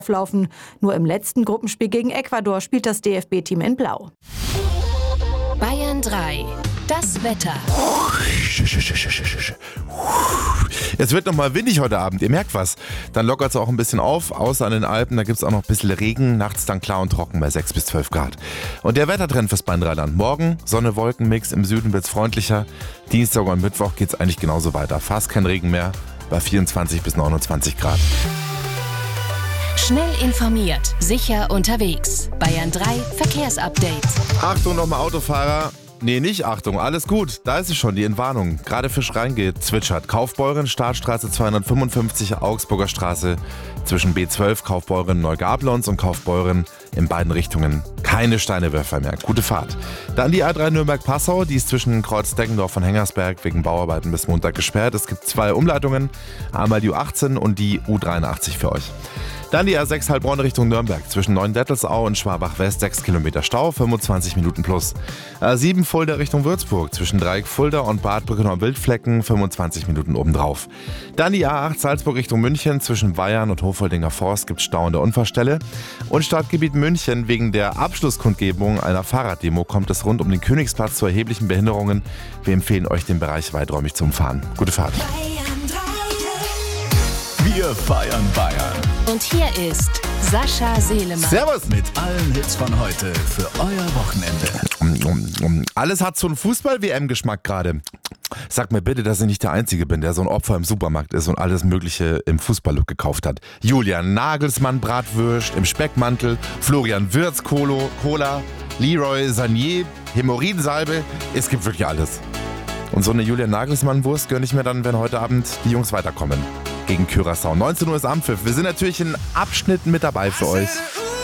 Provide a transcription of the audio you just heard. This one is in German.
laufen. Nur im letzten Gruppenspiel gegen Ecuador spielt das DFB-Team in Blau. Bayern 3. Das Wetter. Es wird nochmal windig heute Abend, ihr merkt was. Dann lockert es auch ein bisschen auf, außer an den Alpen, da gibt es auch noch ein bisschen Regen, nachts dann klar und trocken bei 6 bis 12 Grad. Und der Wettertrend fürs Bayern-3-Land. Morgen Sonne-Wolken-Mix, im Süden wird es freundlicher. Dienstag und Mittwoch geht es eigentlich genauso weiter. Fast kein Regen mehr, bei 24 bis 29 Grad. Schnell informiert, sicher unterwegs. Bayern 3 Verkehrsupdate. Achtung nochmal Autofahrer. Nee, nicht Achtung, alles gut. Da ist sie schon, die Entwarnung. Gerade frisch reingezwitschert. Kaufbeuren, Startstraße 255, Augsburger Straße zwischen B12, Kaufbeuren, Neugablons und Kaufbeuren in beiden Richtungen. Keine Steinewerfer mehr. Gute Fahrt. Dann die A3 Nürnberg-Passau, die ist zwischen Kreuz-Deggendorf und Hengersberg wegen Bauarbeiten bis Montag gesperrt. Es gibt 2 Umleitungen, einmal die U18 und die U83 für euch. Dann die A6 Heilbronn Richtung Nürnberg. Zwischen Neuendettelsau und Schwabach West 6 Kilometer Stau, 25 Minuten plus. A7 Fulda Richtung Würzburg. Zwischen Dreieck Fulda und Bad Brückenau-Wildflecken 25 Minuten obendrauf. Dann die A8 Salzburg Richtung München. Zwischen Bayern und Hofoldinger Forst gibt es Stau an der Unfallstelle. Und Stadtgebiet München. Wegen der Abschlusskundgebung einer Fahrraddemo kommt es rund um den Königsplatz zu erheblichen Behinderungen. Wir empfehlen euch, den Bereich weiträumig zu umfahren. Gute Fahrt. Wir feiern Bayern. Und hier ist Sascha Selemann. Servus! Mit allen Hits von heute für euer Wochenende. Alles hat so einen Fußball-WM-Geschmack gerade. Sag mir bitte, dass ich nicht der Einzige bin, der so ein Opfer im Supermarkt ist und alles Mögliche im Fußballlook gekauft hat. Julian Nagelsmann Bratwürst im Speckmantel, Florian Wirtz Cola, Leroy Sanier Hämorrhoidensalbe. Es gibt wirklich alles. Und so eine Julian Nagelsmann Wurst gönne ich mir dann, wenn heute Abend die Jungs weiterkommen. Gegen Curaçao. 19 Uhr ist Anpfiff. Wir sind natürlich in Abschnitten mit dabei für euch.